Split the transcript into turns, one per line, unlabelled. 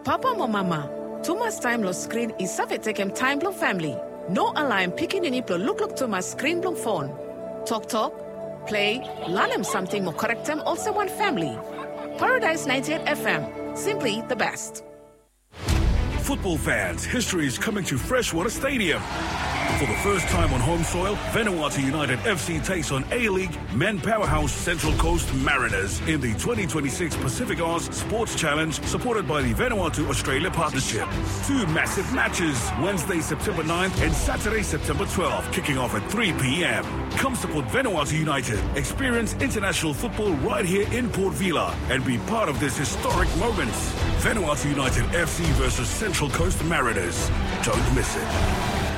Papa mo mama, too much time lo screen is safetekem time lo family. No alarm picking any plo look too much screen lo phone. Talk, play, learn them something more correct them also one family. Paradise 98 FM, simply the best.
Football fans, history is coming to Freshwater Stadium. For the first time on home soil, Vanuatu United FC takes on A-League men powerhouse Central Coast Mariners in the 2026 Pacific Arts Sports Challenge, supported by the Vanuatu Australia Partnership. Two massive matches, Wednesday, September 9th and Saturday, September 12th, kicking off at 3 p.m. Come support Vanuatu United, experience international football right here in Port Vila, and be part of this historic moment. Vanuatu United FC versus Central Coast Mariners. Don't miss it.